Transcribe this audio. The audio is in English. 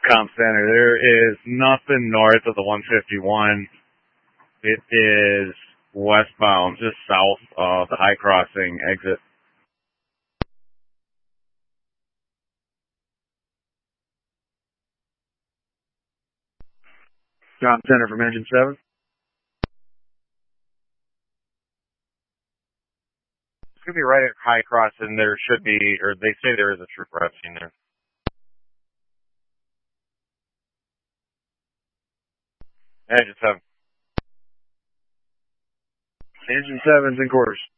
Comp Center. There is nothing north of the 151. It is westbound, just south of the High Crossing exit. Comp Center from Engine 7. It's going to be right at High Crossing. There should be, or they say there is a trooper. I've seen there. Engine 7. Engine 7's in quarters.